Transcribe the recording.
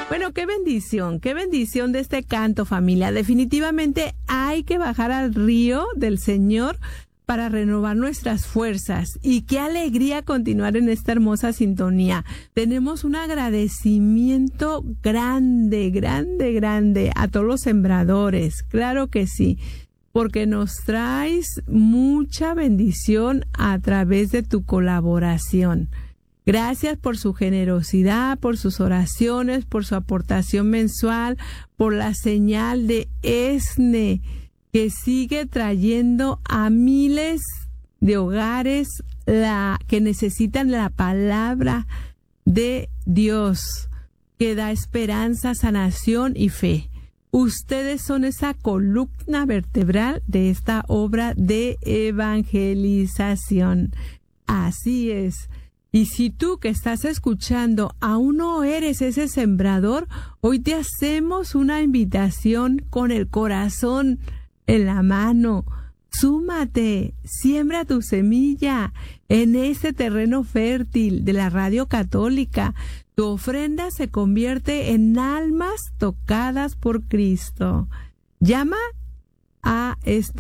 Bueno, qué bendición de este canto, familia. Definitivamente hay que bajar al río del Señor para renovar nuestras fuerzas. Y qué alegría continuar en esta hermosa sintonía. Tenemos un agradecimiento grande a todos los sembradores. Claro que sí, porque nos traes mucha bendición a través de tu colaboración. Gracias por su generosidad, por sus oraciones, por su aportación mensual, por la señal de ESNE, que sigue trayendo a miles de hogares que necesitan la palabra de Dios, que da esperanza, sanación y fe. Ustedes son esa columna vertebral de esta obra de evangelización. Así es. Y si tú que estás escuchando aún no eres ese sembrador, hoy te hacemos una invitación con el corazón en la mano. Súmate, siembra tu semilla en ese terreno fértil de la Radio Católica. Tu ofrenda se convierte en almas tocadas por Cristo. Llama a este